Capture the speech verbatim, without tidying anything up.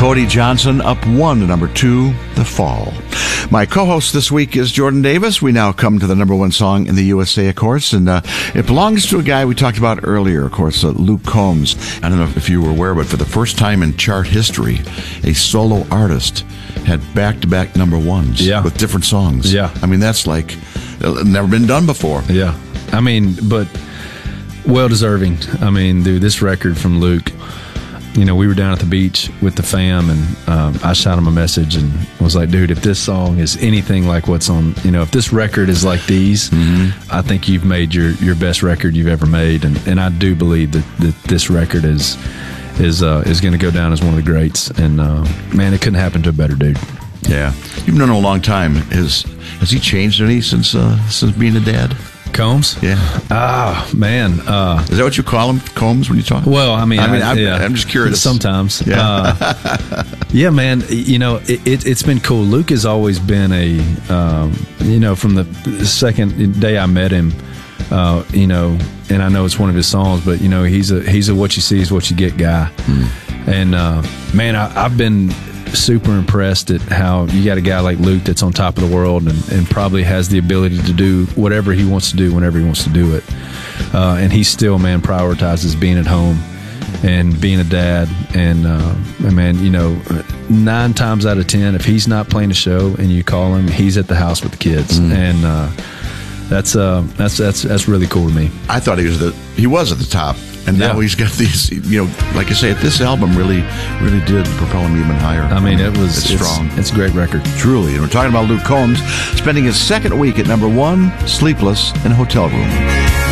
Cody Johnson up one to number two, The Fall. My co-host this week is Jordan Davis. We now come to the number one song in the U S A, of course, and uh, it belongs to a guy we talked about earlier, of course, uh, Luke Combs. I don't know if you were aware, but for the first time in chart history, a solo artist had back-to-back number ones yeah. with different songs. Yeah. I mean, that's like uh, never been done before. Yeah. I mean, but well-deserving. I mean, dude, this record from Luke, you know, we were down at the beach with the fam, and um, I shot him a message and was like, dude, if this song is anything like what's on, you know, if this record is like these, mm-hmm. I think you've made your, your best record you've ever made. And, and I do believe that, that this record is is uh, is going to go down as one of the greats. And, uh, man, it couldn't happen to a better dude. Yeah. You've known him a long time. Has, has he changed any since, uh, since being a dad? Combs? Yeah. Ah, man. Uh, Is that what you call him, Combs, when you talk? Well, I mean, I mean, I, I'm, yeah. I'm just curious. Sometimes. Yeah. Uh, yeah, man. You know, it, it, it's been cool. Luke has always been a, um, you know, from the second day I met him, uh, you know, and I know it's one of his songs, but, you know, he's a he's a what you see is what you get guy. Mm. And, uh, man, I, I've been super impressed at how you got a guy like Luke that's on top of the world and, and probably has the ability to do whatever he wants to do whenever he wants to do it. Uh, and he still, man, prioritizes being at home and being a dad. And, uh, and, man, you know, nine times out of ten, if he's not playing a show and you call him, he's at the house with the kids. Mm. And uh, that's, uh, that's that's that's really cool to me. I thought he was the he was at the top. And now yeah. he's got these, you know, like I say, this album really, really did propel him even higher. I mean, it was it's strong. It's, it's a great record. Truly. And we're talking about Luke Combs spending his second week at number one, Sleepless in a Hotel Room.